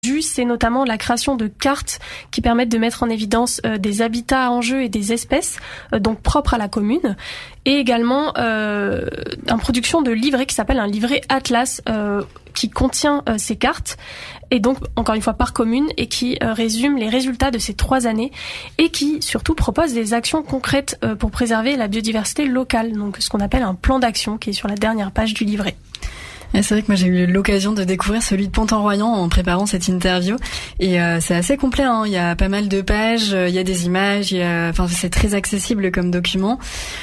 C'est notamment la création de cartes qui permettent de mettre en évidence des habitats en jeu et des espèces donc propres à la commune, et également une production de livrets qui s'appelle un livret Atlas qui contient ces cartes, et donc encore une fois par commune, et qui résume les résultats de ces 3 années et qui surtout propose des actions concrètes pour préserver la biodiversité locale, donc ce qu'on appelle un plan d'action qui est sur la dernière page du livret. Et c'est vrai que moi j'ai eu l'occasion de découvrir celui de Pont-en-Royan en préparant cette interview, et c'est assez complet, hein. Il y a pas mal de pages, il y a des images, enfin c'est très accessible comme document,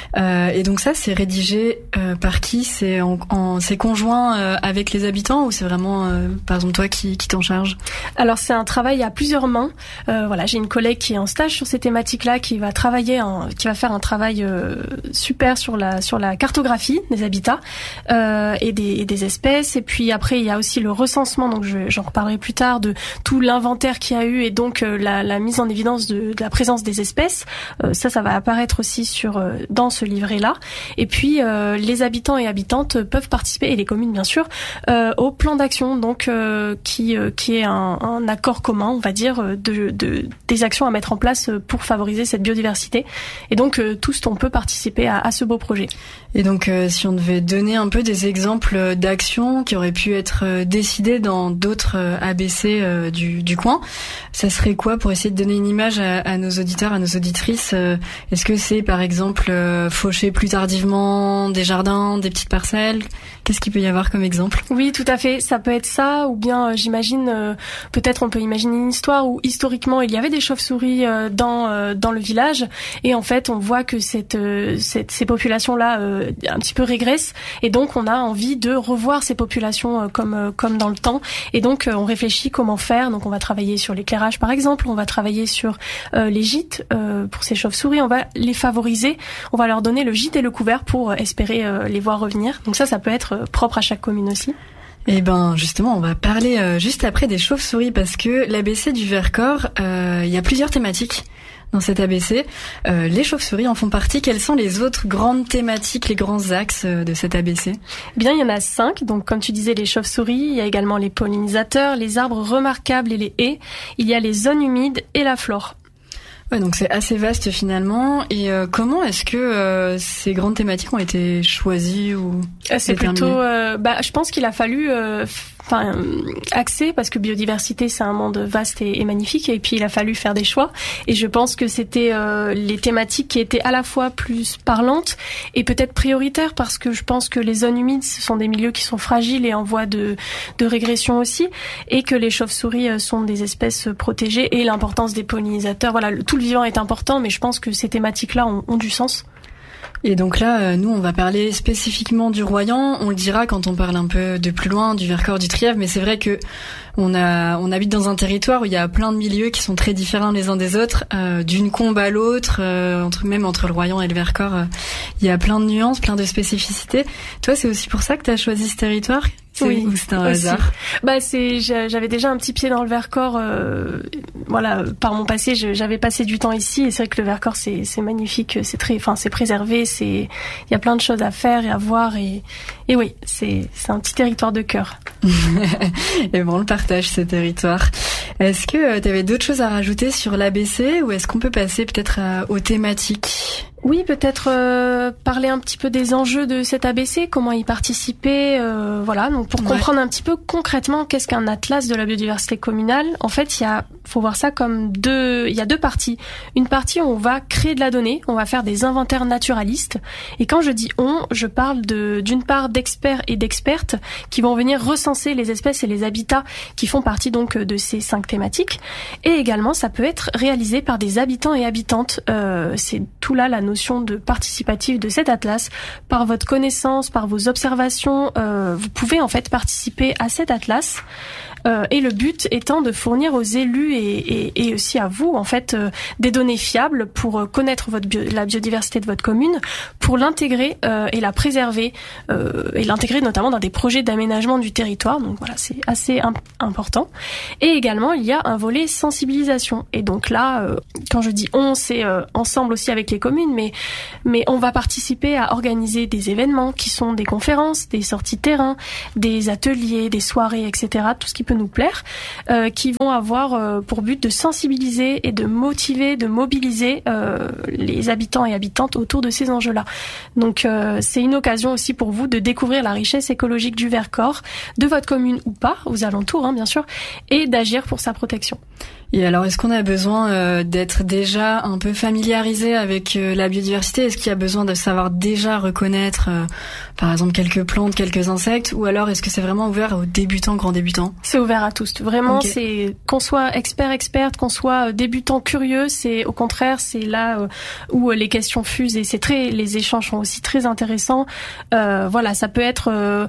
et donc ça c'est rédigé par qui? C'est c'est conjoint avec les habitants, ou c'est vraiment par exemple toi qui t'en charge? Alors c'est un travail à plusieurs mains. Voilà, j'ai une collègue qui est en stage sur ces thématiques-là, qui va faire un travail super sur la cartographie des habitats et des espèces. Et puis après il y a aussi le recensement, donc j'en reparlerai plus tard, de tout l'inventaire qu'il y a eu, et donc la mise en évidence de la présence des espèces. Ça va apparaître aussi dans ce livret-là. Et puis les habitants et habitantes peuvent participer, et les communes bien sûr, au plan d'action, donc qui est un accord commun, on va dire, des actions à mettre en place pour favoriser cette biodiversité. Et donc tous on peut participer à ce beau projet. Et donc si on devait donner un peu des exemples d'actions qui auraient pu être décidées dans d'autres ABC du coin, ça serait quoi, pour essayer de donner une image à nos auditeurs, à nos auditrices? Est-ce que c'est par exemple faucher plus tardivement des jardins, des petites parcelles? Qu'est-ce qu'il peut y avoir comme exemple? Oui, tout à fait, ça peut être ça, ou bien j'imagine, peut-être on peut imaginer une histoire où historiquement il y avait des chauves-souris dans le village, et en fait on voit que ces populations-là un petit peu régressent, et donc on a envie de revoir ces populations comme dans le temps, et donc on réfléchit comment faire. Donc on va travailler sur l'éclairage par exemple, on va travailler sur les gîtes pour ces chauves-souris, on va les favoriser, on va leur donner le gîte et le couvert pour espérer les voir revenir. Donc ça peut être propre à chaque commune aussi. Et ben justement, on va parler juste après des chauves-souris, parce que l'ABC du Vercors, il y a plusieurs thématiques dans cet ABC. Les chauves-souris en font partie. Quelles sont les autres grandes thématiques, les grands axes de cet ABC? Eh bien, il y en a 5. Donc, comme tu disais, les chauves-souris. Il y a également les pollinisateurs, les arbres remarquables et les haies. Il y a les zones humides et la flore. Ouais, donc c'est assez vaste finalement. Et comment est-ce que ces grandes thématiques ont été choisies ou c'est plutôt, je pense qu'il a fallu axer, parce que biodiversité c'est un monde vaste et magnifique, et puis il a fallu faire des choix, et je pense que c'était les thématiques qui étaient à la fois plus parlantes et peut-être prioritaires, parce que je pense que les zones humides ce sont des milieux qui sont fragiles et en voie de régression aussi, et que les chauves-souris sont des espèces protégées, et l'importance des pollinisateurs. Voilà, tout le vivant est important, mais je pense que ces thématiques-là ont du sens. Et donc là, nous, on va parler spécifiquement du Royan. On le dira quand on parle un peu de plus loin, du Vercors, du Trièves. Mais c'est vrai que on habite dans un territoire où il y a plein de milieux qui sont très différents les uns des autres. D'une combe à l'autre, même entre le Royan et le Vercors, il y a plein de nuances, plein de spécificités. Toi, c'est aussi pour ça que tu as choisi ce territoire? Oui, ou c'est un hasard? J'avais déjà un petit pied dans le Vercors, par mon passé, j'avais passé du temps ici, et c'est vrai que le Vercors c'est magnifique, c'est préservé, il y a plein de choses à faire et à voir, et oui, c'est un petit territoire de cœur. Et bon, on le partage, ce territoire. Est-ce que tu avais d'autres choses à rajouter sur l'ABC, ou est-ce qu'on peut passer peut-être aux thématiques? Oui, peut-être parler un petit peu des enjeux de cet ABC, comment y participer, donc pour comprendre un petit peu concrètement qu'est-ce qu'un atlas de la biodiversité communale. En fait, faut voir ça comme il y a 2 parties. Une partie où on va créer de la donnée, on va faire des inventaires naturalistes, et quand je dis je parle d'une part d'experts et d'expertes qui vont venir recenser les espèces et les habitats qui font partie donc de ces 5 thématiques, et également ça peut être réalisé par des habitants et habitantes. C'est tout là la notion de participatif de cet atlas. Par votre connaissance, par vos observations, vous pouvez en fait participer à cet atlas. Et le but étant de fournir aux élus et aussi à vous en fait des données fiables pour connaître la biodiversité de votre commune, pour pour l'intégrer et la préserver et l'intégrer notamment dans des projets d'aménagement du territoire. Donc voilà, c'est assez important. Et également, il y a un volet sensibilisation. Et donc là, quand je dis on, c'est ensemble aussi avec les communes, mais on va participer à organiser des événements qui sont des conférences, des sorties terrain, des ateliers, des soirées, etc. Tout ce qui peut nous plaire, qui vont avoir pour but de sensibiliser et de motiver, de mobiliser les habitants et habitantes autour de ces enjeux-là. Donc c'est une occasion aussi pour vous de découvrir la richesse écologique du Vercors, de votre commune ou pas, aux alentours bien sûr, et d'agir pour sa protection. Et alors, est-ce qu'on a besoin d'être déjà un peu familiarisé avec la biodiversité ? Est-ce qu'il y a besoin de savoir déjà reconnaître, par exemple, quelques plantes, quelques insectes ? Ou alors, est-ce que c'est vraiment ouvert aux débutants, grands débutants ? C'est ouvert à tous. Vraiment, c'est qu'on soit experte, qu'on soit débutant curieux, c'est au contraire, c'est là où les questions fusent et les échanges sont aussi très intéressants. Voilà, ça peut être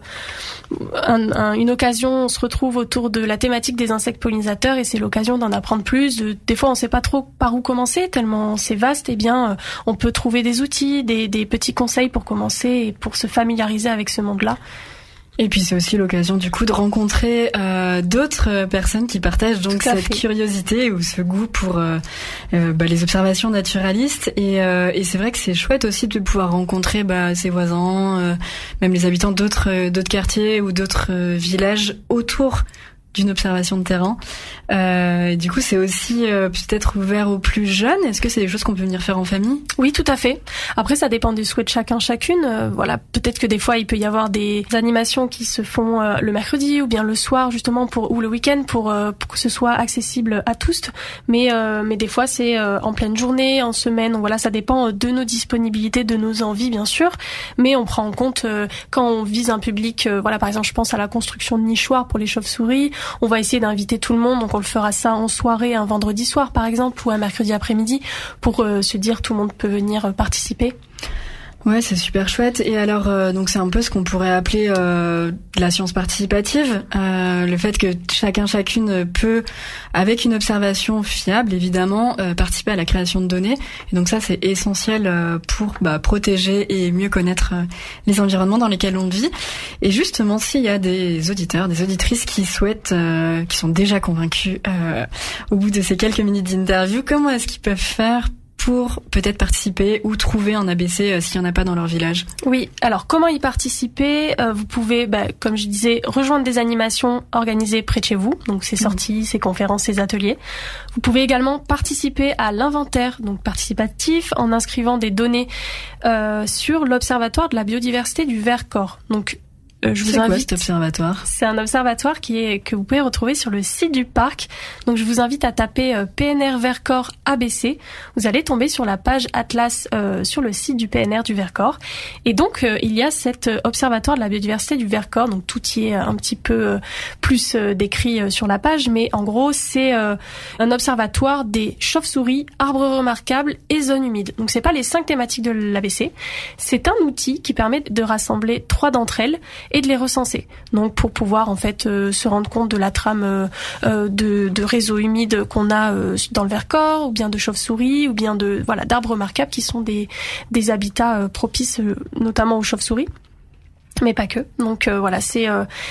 une occasion. On se retrouve autour de la thématique des insectes pollinisateurs et c'est l'occasion d'en apprendre plus. Des fois, on ne sait pas trop par où commencer, tellement c'est vaste. Eh bien, on peut trouver des outils, des petits conseils pour commencer et pour se familiariser avec ce monde-là. Et puis c'est aussi l'occasion du coup de rencontrer d'autres personnes qui partagent donc cette curiosité ou ce goût pour les observations naturalistes et c'est vrai que c'est chouette aussi de pouvoir rencontrer ses voisins, même les habitants d'autres quartiers ou d'autres villages autour d'une observation de terrain. Du coup, c'est aussi peut-être ouvert aux plus jeunes. Est-ce que c'est des choses qu'on peut venir faire en famille ? Oui, tout à fait. Après, ça dépend des souhaits de chacune. Voilà, peut-être que des fois, il peut y avoir des animations qui se font le mercredi ou bien le soir, justement, ou le week-end pour que ce soit accessible à tous. Mais des fois, c'est en pleine journée, en semaine. Donc, voilà, ça dépend de nos disponibilités, de nos envies, bien sûr. Mais on prend en compte quand on vise un public. Voilà, par exemple, je pense à la construction de nichoirs pour les chauves-souris. On va essayer d'inviter tout le monde, donc on le fera ça en soirée, un vendredi soir par exemple, ou un mercredi après-midi, pour se dire tout le monde peut venir participer. Ouais, c'est super chouette. Et alors, donc c'est un peu ce qu'on pourrait appeler la science participative, le fait que chacune peut, avec une observation fiable évidemment, participer à la création de données. Et donc ça, c'est essentiel pour protéger et mieux connaître les environnements dans lesquels on vit. Et justement, s'il y a des auditeurs, des auditrices qui souhaitent, qui sont déjà convaincus au bout de ces quelques minutes d'interview, comment est-ce qu'ils peuvent faire pour peut-être participer ou trouver un ABC s'il n'y en a pas dans leur village? Oui, alors comment y participer? Vous pouvez, comme je disais, rejoindre des animations organisées près de chez vous, donc ces sorties, ces conférences, ces ateliers. Vous pouvez également participer à l'inventaire, donc participatif, en inscrivant des données sur l'Observatoire de la biodiversité du Vercors. Donc je vous invite. C'est quoi cet observatoire? C'est un observatoire que vous pouvez retrouver sur le site du parc. Donc je vous invite à taper PNR Vercors ABC. Vous allez tomber sur la page Atlas sur le site du PNR du Vercors. Et donc il y a cet observatoire de la biodiversité du Vercors. Donc tout y est un petit peu plus décrit sur la page, mais en gros c'est un observatoire des chauves-souris, arbres remarquables et zones humides. Donc c'est pas les 5 thématiques de l'ABC. C'est un outil qui permet de rassembler 3 d'entre elles et de les recenser. Donc pour pouvoir en fait se rendre compte de la trame de réseaux humides qu'on a dans le Vercors, ou bien de chauves-souris, ou bien d'arbres remarquables qui sont des habitats propices notamment aux chauves-souris. Mais pas que. Donc voilà, c'est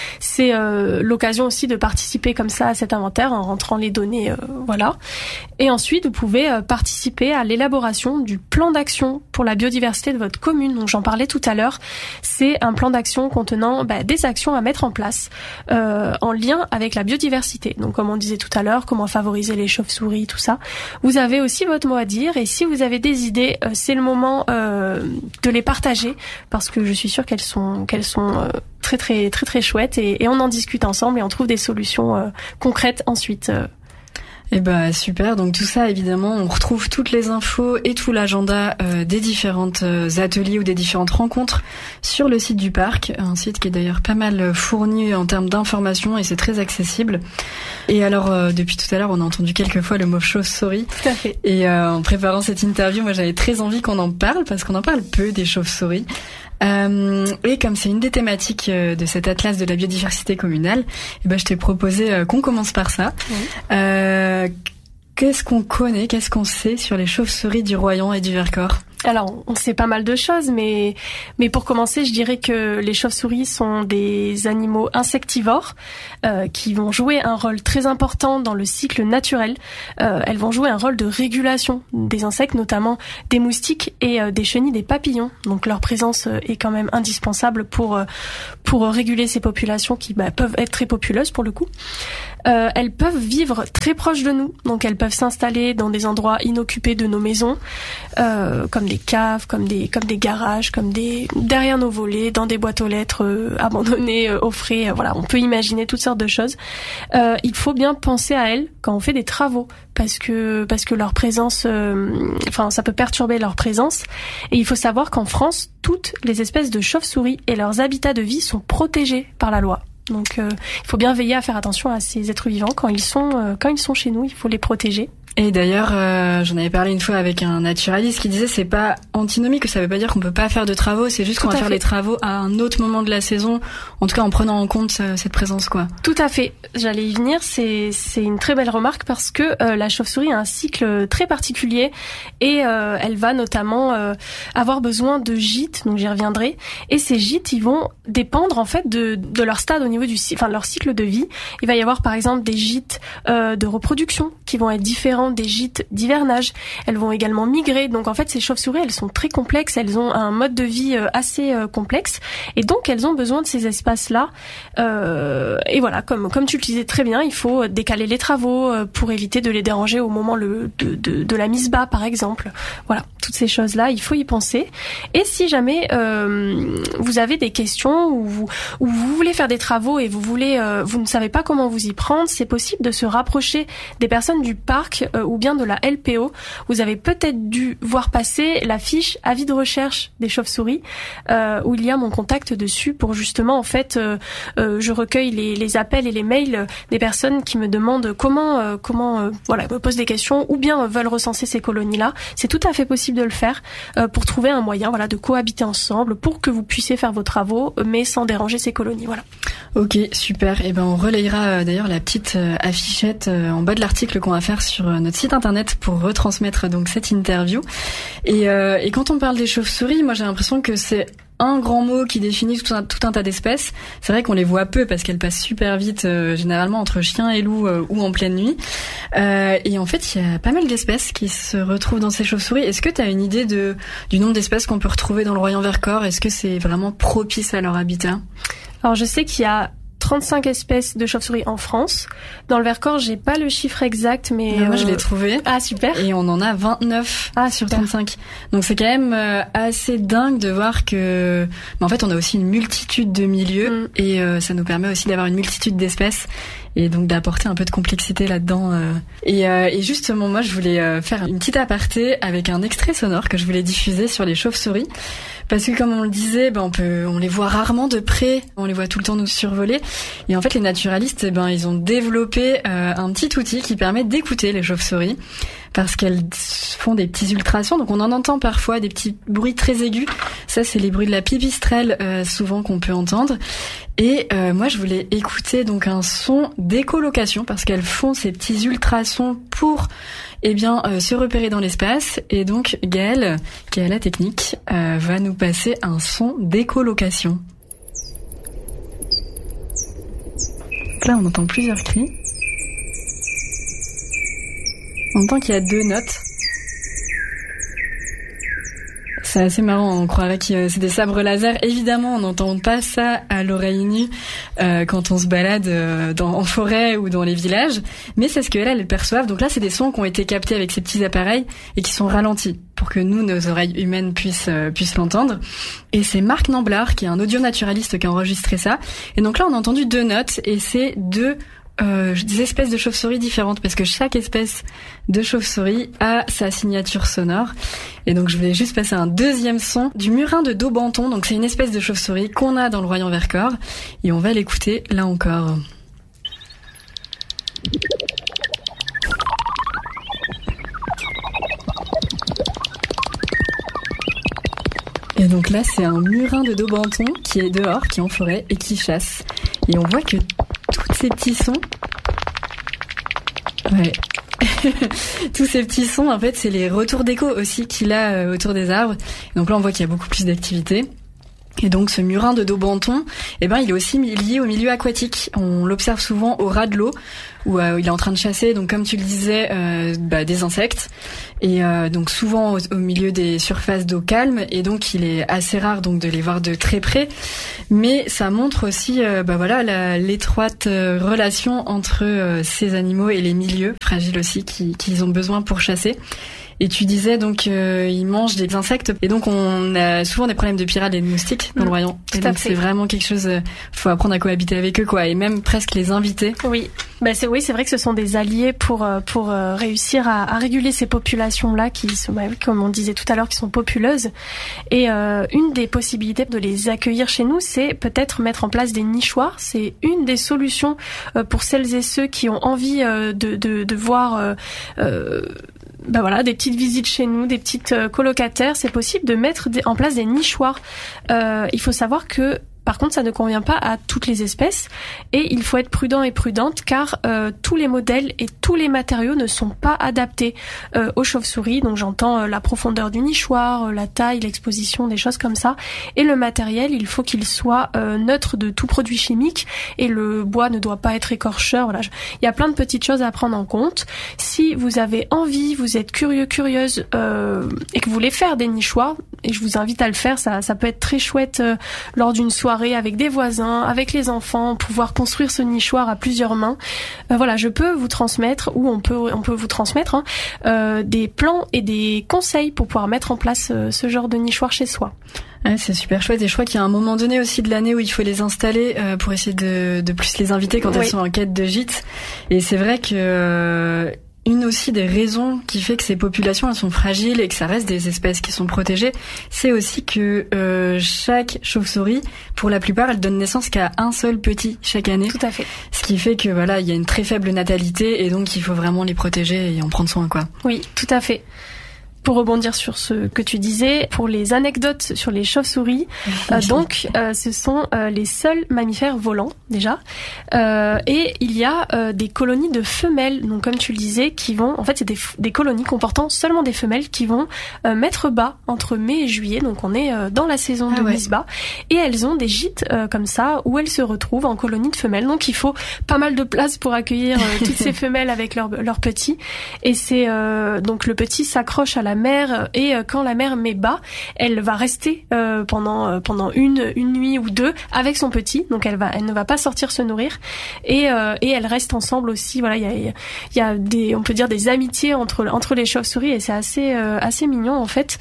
l'occasion aussi de participer comme ça à cet inventaire en rentrant les données, voilà. Et ensuite, vous pouvez participer à l'élaboration du plan d'action pour la biodiversité de votre commune. Donc j'en parlais tout à l'heure. C'est un plan d'action contenant des actions à mettre en place en lien avec la biodiversité. Donc comme on disait tout à l'heure, comment favoriser les chauves-souris, tout ça. Vous avez aussi votre mot à dire et si vous avez des idées, c'est le moment de les partager parce que je suis sûre qu'elles sont très très très très chouettes et on en discute ensemble et on trouve des solutions concrètes ensuite. Et super, donc tout ça évidemment on retrouve toutes les infos et tout l'agenda des différentes ateliers ou des différentes rencontres sur le site du parc, un site qui est d'ailleurs pas mal fourni en termes d'informations et c'est très accessible. Et alors depuis tout à l'heure on a entendu quelques fois le mot chauve-souris. Tout à fait. Et en préparant cette interview moi j'avais très envie qu'on en parle parce qu'on en parle peu des chauves-souris. Et comme c'est une des thématiques de cet atlas de la biodiversité communale, je t'ai proposé qu'on commence par ça. Oui. Qu'est-ce qu'on connaît, qu'est-ce qu'on sait sur les chauves-souris du Royan et du Vercors? Alors, on sait pas mal de choses, mais pour commencer, je dirais que les chauves-souris sont des animaux insectivores qui vont jouer un rôle très important dans le cycle naturel. Elles vont jouer un rôle de régulation des insectes, notamment des moustiques et des chenilles, des papillons. Donc, leur présence est quand même indispensable pour réguler ces populations qui peuvent être très populeuses pour le coup. Elles peuvent vivre très proches de nous, donc elles peuvent s'installer dans des endroits inoccupés de nos maisons, comme des caves, comme des garages, derrière nos volets, dans des boîtes aux lettres abandonnées au frais. Voilà, on peut imaginer toutes sortes de choses. Il faut bien penser à elles quand on fait des travaux, parce que leur présence, ça peut perturber leur présence. Et il faut savoir qu'en France, toutes les espèces de chauves-souris et leurs habitats de vie sont protégés par la loi. Donc, il faut bien veiller à faire attention à ces êtres vivants quand ils sont chez nous. Il faut les protéger. Et d'ailleurs, j'en avais parlé une fois avec un naturaliste qui disait c'est pas antinomique, que ça veut pas dire qu'on peut pas faire de travaux, c'est juste qu'on va faire les travaux à un autre moment de la saison, en tout cas en prenant en compte cette présence, quoi. Tout à fait. J'allais y venir, c'est une très belle remarque parce que la chauve-souris a un cycle très particulier et elle va notamment avoir besoin de gîtes, donc j'y reviendrai. Et ces gîtes, ils vont dépendre en fait de leur stade au niveau de leur cycle de vie. Il va y avoir par exemple des gîtes de reproduction qui vont être différents des gîtes d'hivernage. Elles vont également migrer. Donc en fait, ces chauves-souris, elles sont très complexes. Elles ont un mode de vie assez complexe. Et donc, elles ont besoin de ces espaces-là. Et voilà, comme tu le disais très bien, il faut décaler les travaux pour éviter de les déranger au moment de la mise bas, par exemple. Voilà, toutes ces choses-là, il faut y penser. Et si jamais vous avez des questions ou vous voulez faire des travaux et vous ne savez pas comment vous y prendre, c'est possible de se rapprocher des personnes du parc ou bien de la LPO. Vous avez peut-être dû voir passer la fiche avis de recherche des chauves-souris où il y a mon contact dessus pour justement en fait je recueille les appels et les mails des personnes qui me demandent comment me posent des questions ou bien veulent recenser ces colonies-là. C'est tout à fait possible de le faire pour trouver un moyen de cohabiter ensemble pour que vous puissiez faire vos travaux mais sans déranger ces colonies. Voilà. Ok, super. Et on relayera d'ailleurs la petite affichette en bas de l'article qu'on va faire sur notre site internet pour retransmettre donc cette interview. Et quand on parle des chauves-souris, moi j'ai l'impression que c'est un grand mot qui définit tout un tas d'espèces. C'est vrai qu'on les voit peu parce qu'elles passent super vite, généralement entre chiens et loups ou en pleine nuit. Et en fait, il y a pas mal d'espèces qui se retrouvent dans ces chauves-souris. Est-ce que tu as une idée du nombre d'espèces qu'on peut retrouver dans le Royan-Vercors ? Est-ce que c'est vraiment propice à leur habitat ? Alors je sais qu'il y a 35 espèces de chauves-souris en France. Dans le Vercors, j'ai pas le chiffre exact, mais... Moi, je l'ai trouvé. Ah, super. Et on en a 29 sur 35. Donc, c'est quand même assez dingue de voir que... Mais en fait, on a aussi une multitude de milieux et ça nous permet aussi d'avoir une multitude d'espèces et donc d'apporter un peu de complexité là-dedans. Et justement, moi, je voulais faire une petite aparté avec un extrait sonore que je voulais diffuser sur les chauves-souris. Parce que comme on le disait, on les voit rarement de près, on les voit tout le temps nous survoler. Et en fait, les naturalistes, ils ont développé un petit outil qui permet d'écouter les chauves-souris parce qu'elles font des petits ultrasons. Donc on en entend parfois des petits bruits très aigus. Ça, c'est les bruits de la pipistrelle souvent qu'on peut entendre. Et moi, je voulais écouter donc un son d'écholocation parce qu'elles font ces petits ultrasons pour se repérer dans l'espace. Et donc Gaëlle, qui est à la technique, va nous passer un son d'écholocation. Là, on entend plusieurs cris. On entend qu'il y a 2 notes. C'est assez marrant, on croirait que c'est des sabres laser. Évidemment, on n'entend pas ça à l'oreille nue quand on se balade en forêt ou dans les villages, mais c'est ce qu'elles perçoivent. Donc là, c'est des sons qui ont été captés avec ces petits appareils et qui sont ralentis pour que nous, nos oreilles humaines, puissent l'entendre. Et c'est Marc Namblard, qui est un audio-naturaliste, qui a enregistré ça. Et donc là, on a entendu 2 notes et c'est des espèces de chauves-souris différentes parce que chaque espèce de chauve-souris a sa signature sonore. Et donc je voulais juste passer un deuxième son du murin de Daubenton. Donc c'est une espèce de chauve-souris qu'on a dans le Royan-Vercors et on va l'écouter là encore. Et donc là c'est un murin de Daubenton qui est dehors, qui est en forêt et qui chasse. Et on voit que tous ces petits sons, Tous ces petits sons, en fait, c'est les retours d'écho aussi qu'il a autour des arbres. Donc là, on voit qu'il y a beaucoup plus d'activité. Et donc ce murin de Daubenton, il est aussi lié au milieu aquatique. On l'observe souvent au ras de l'eau, où il est en train de chasser, donc comme tu le disais, des insectes. Et donc souvent au milieu des surfaces d'eau calme. Et donc il est assez rare donc de les voir de très près. Mais ça montre aussi l'étroite relation entre ces animaux et les milieux fragiles aussi qu'ils ont besoin pour chasser. Et tu disais donc ils mangent des insectes et donc on a souvent des problèmes de pyrales et de moustiques dans le Royan. Et donc c'est vraiment quelque chose, faut apprendre à cohabiter avec eux quoi, et même presque les inviter. Oui, c'est vrai que ce sont des alliés pour réussir à réguler ces populations là qui sont, comme on disait tout à l'heure, qui sont populeuses. Et une des possibilités de les accueillir chez nous, c'est peut-être mettre en place des nichoirs. C'est une des solutions pour celles et ceux qui ont envie de voir des petites visites chez nous, des petites colocataires. C'est possible de mettre en place des nichoirs. Il faut savoir que par contre, ça ne convient pas à toutes les espèces et il faut être prudent et prudente car tous les modèles et tous les matériaux ne sont pas adaptés aux chauves-souris. Donc j'entends la profondeur du nichoir, la taille, l'exposition, des choses comme ça. Et le matériel, il faut qu'il soit neutre de tout produit chimique et le bois ne doit pas être écorcheur. Voilà, il y a plein de petites choses à prendre en compte. Si vous avez envie, vous êtes curieuse et que vous voulez faire des nichoirs, et je vous invite à le faire, ça peut être très chouette lors d'une soirée avec des voisins, avec les enfants, pouvoir construire ce nichoir à plusieurs mains. Je peux vous transmettre, ou on peut vous transmettre des plans et des conseils pour pouvoir mettre en place ce genre de nichoir chez soi. Ouais, c'est super chouette et je crois qu'il y a un moment donné aussi de l'année où il faut les installer pour essayer de plus les inviter quand elles sont en quête de gîte. Et c'est vrai que une aussi des raisons qui fait que ces populations elles sont fragiles et que ça reste des espèces qui sont protégées, c'est aussi que chaque chauve-souris, pour la plupart, elle donne naissance qu'à un seul petit chaque année. Tout à fait. Ce qui fait que il y a une très faible natalité et donc il faut vraiment les protéger et en prendre soin quoi. Oui, tout à fait. Pour rebondir sur ce que tu disais, pour les anecdotes sur les chauves-souris, ce sont les seuls mammifères volants déjà, et il y a des colonies de femelles, donc comme tu le disais, qui vont, en fait c'est des colonies comportant seulement des femelles qui vont mettre bas entre mai et juillet, donc on est dans la saison de mise bas, et elles ont des gîtes comme ça où elles se retrouvent en colonies de femelles, donc il faut pas mal de place pour accueillir toutes ces femelles avec leurs petits, et c'est donc le petit s'accroche à la mère et quand la mère met bas, elle va rester pendant une nuit ou deux avec son petit, donc elle ne va pas sortir se nourrir et elles restent ensemble aussi. Voilà, il y a des, on peut dire des amitiés entre les chauves-souris et c'est assez mignon en fait.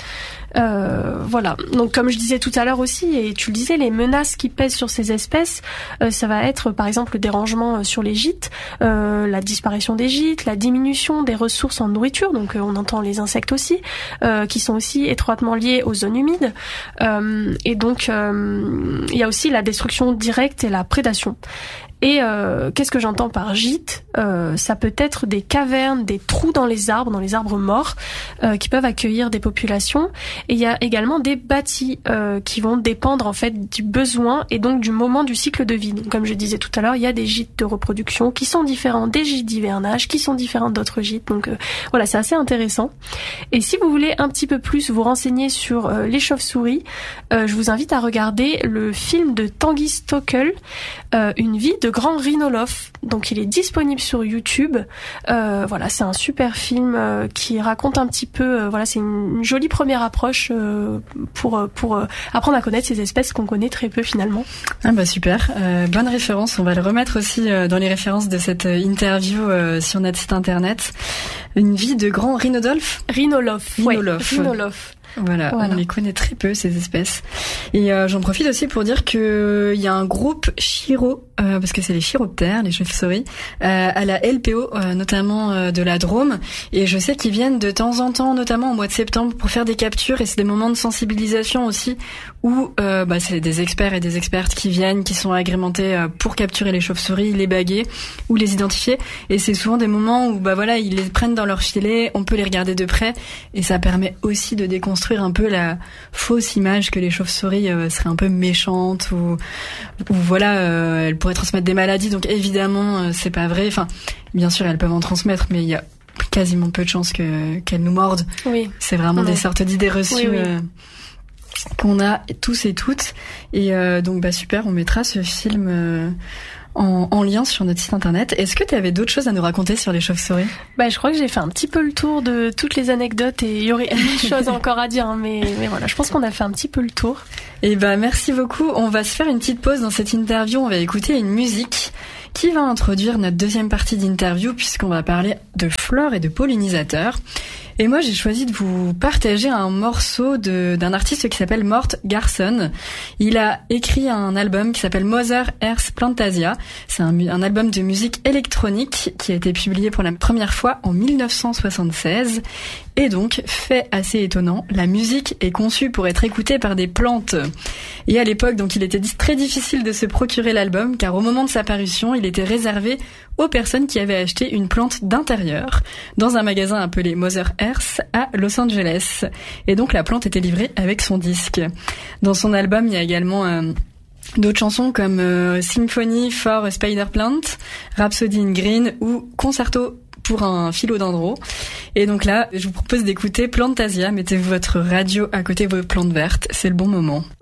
Voilà. Donc comme je disais tout à l'heure aussi, et tu le disais, les menaces qui pèsent sur ces espèces, ça va être par exemple le dérangement sur les gîtes, la disparition des gîtes, la diminution des ressources en nourriture, donc on entend les insectes aussi, qui sont aussi étroitement liés aux zones humides, et donc il y a aussi la destruction directe et la prédation. Et qu'est-ce que j'entends par gîte ? Ça peut être des cavernes, des trous dans les arbres morts, qui peuvent accueillir des populations. Et il y a également des bâtis qui vont dépendre en fait du besoin et donc du moment du cycle de vie. Donc, comme je disais tout à l'heure, il y a des gîtes de reproduction qui sont différents des gîtes d'hivernage, qui sont différents d'autres gîtes. Donc voilà, c'est assez intéressant. Et si vous voulez un petit peu plus vous renseigner sur les chauves-souris, je vous invite à regarder le film de Tanguy Stockel, Une vie de grand rhinolophe. Donc il est disponible sur YouTube. Voilà, c'est un super film qui raconte un petit peu. Voilà, c'est une jolie première approche pour apprendre à connaître ces espèces qu'on connaît très peu finalement. Ah bah super, bonne référence. On va le remettre aussi dans les références de cette interview sur notre site internet. Une vie de grand rhinolophe. Rhinolophe. Voilà, on les connaît très peu ces espèces. Et j'en profite aussi pour dire que il y a un groupe chiro, parce que c'est les chiroptères, les chauves-souris, à la LPO, notamment de la Drôme. Et je sais qu'ils viennent de temps en temps, notamment au mois de septembre, pour faire des captures. Et c'est des moments de sensibilisation aussi, où c'est des experts et des expertes qui viennent, qui sont agrémentés pour capturer les chauves-souris, les baguer ou les identifier. Et c'est souvent des moments où ils les prennent dans leur filet, on peut les regarder de près, et ça permet aussi de déconstruire un peu la fausse image que les chauves-souris seraient un peu méchantes ou elles pourraient transmettre des maladies. Donc évidemment c'est pas vrai. Enfin, bien sûr elles peuvent en transmettre, mais il y a quasiment peu de chances qu'elle nous morde. Oui. C'est vraiment des sortes d'idées reçues qu'on a tous et toutes. Et donc super, on mettra ce film en lien sur notre site internet. Est-ce que tu avais d'autres choses à nous raconter sur les chauves-souris ? Je crois que j'ai fait un petit peu le tour de toutes les anecdotes et il y aurait mille choses encore à dire, hein, mais voilà, je pense qu'on a fait un petit peu le tour. Et merci beaucoup. On va se faire une petite pause dans cette interview. On va écouter une musique qui va introduire notre deuxième partie d'interview puisqu'on va parler de flore et de pollinisateurs. Et moi, j'ai choisi de vous partager un morceau d'un artiste qui s'appelle Mort Garson. Il a écrit un album qui s'appelle Mother Earth Plantasia. C'est un album de musique électronique qui a été publié pour la première fois en 1976. Et donc, fait assez étonnant, la musique est conçue pour être écoutée par des plantes. Et à l'époque, donc, il était très difficile de se procurer l'album, car au moment de sa parution, il était réservé aux personnes qui avaient acheté une plante d'intérieur dans un magasin appelé Mother Earth à Los Angeles. Et donc, la plante était livrée avec son disque. Dans son album, il y a également d'autres chansons comme Symphony for a Spider Plant, Rhapsody in Green ou Concerto pour un philodendron. Et donc là, je vous propose d'écouter Plantasia. Mettez votre radio à côté de vos plantes vertes, c'est le bon moment.